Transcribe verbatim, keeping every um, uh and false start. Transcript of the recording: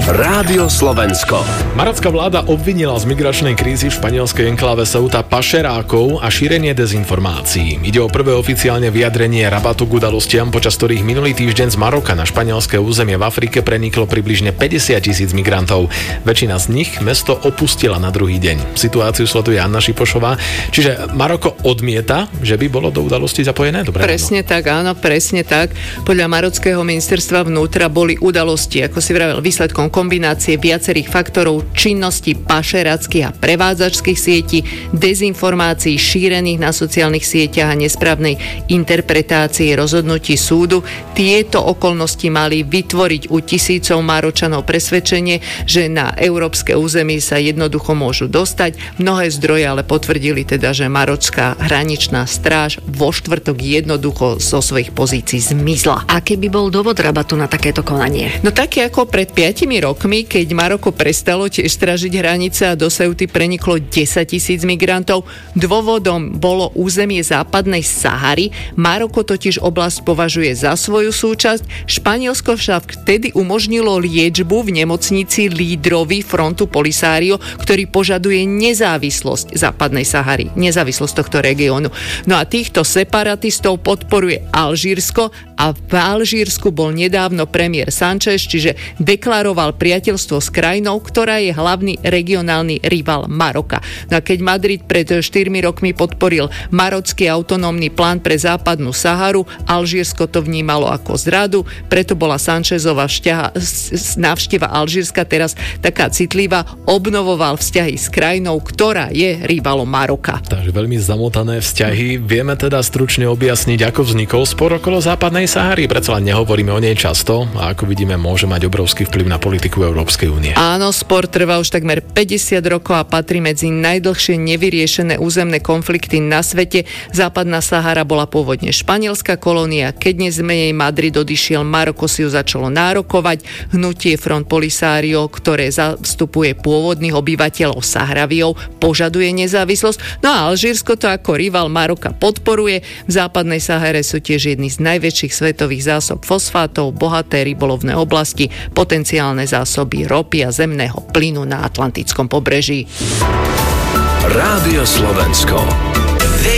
Rádio Slovensko. Marocká vláda obvinila z migračnej krízy v španielskej enkláve Ceuta pašerákov a šírenie dezinformácií. Ide o prvé oficiálne vyjadrenie Rabatu k udalostiam, počas ktorých minulý týždeň z Maroka na španielské územie v Afrike preniklo približne päťdesiat tisíc migrantov. Väčšina z nich mesto opustila na druhý deň. Situáciu sleduje Anna Šipošová. Čiže Maroko odmieta, že by bolo do udalosti zapojené? Dobre, presne áno. tak, áno, presne tak. Podľa marockého ministerstva vnútra boli udalosti, ako si vravel, výsledkom kombinácie viacerých faktorov činnosti pašeráckych a prevádzačských sietí, dezinformácií šírených na sociálnych sieťach a nesprávnej interpretácie rozhodnutí súdu. Tieto okolnosti mali vytvoriť u tisícov Maročanov presvedčenie, že na európske územie sa jednoducho môžu dostať. Mnohé zdroje ale potvrdili teda, že marocká hraničná stráž vo štvrtok jednoducho zo svojich pozícií zmizla. Aký by bol dôvod Rabatu na takéto konanie? No také ako pred piatimi rokmi, keď Maroko prestalo tiež strážiť hranice a do Ceuty preniklo desať tisíc migrantov. Dôvodom bolo územie západnej Sahary. Maroko totiž oblasť považuje za svoju súčasť. Španielsko však vtedy umožnilo liečbu v nemocnici lídrovi frontu Polisario, ktorý požaduje nezávislosť západnej Sahary, nezávislosť tohto regiónu. No a týchto separatistov podporuje Alžírsko a v Alžírsku bol nedávno premiér Sanchez, čiže deklaroval priateľstvo s krajinou, ktorá je hlavný regionálny rival Maroka. No a keď Madrid pred štyrmi rokmi podporil marocký autonómny plán pre západnú Saharu, Alžírsko to vnímalo ako zradu, preto bola Sanchezova vzťaha, návšteva Alžírska teraz taká citlivá, obnovoval vzťahy s krajinou, ktorá je rivalom Maroka. Takže veľmi zamotané vzťahy. Vieme teda stručne objasniť, ako vznikol spor okolo západnej Sahary. Predsa len nehovoríme o nej často a ako vidíme, môže mať obrovský vplyv na politiku Európskej únie. Áno, spor trvá už takmer päťdesiat rokov a patrí medzi najdlhšie nevyriešené územné konflikty na svete. Západná Sahara bola pôvodne španielská kolónia, keď dnes menej Madrid odišiel, Maroko si ju začalo nárokovať. Hnutie Front Polisario, ktoré zastupuje pôvodných obyvateľov Sahraviov, požaduje nezávislosť. No a Alžírsko to ako rival Maroka podporuje. V západnej Sahare sú tiež jedny z najväčších svetových zásob fosfátov, bohaté rybolovné oblasti, potenciálne zásoby ropy a zemného plynu na Atlantickom pobreží. Rádio Slovensko.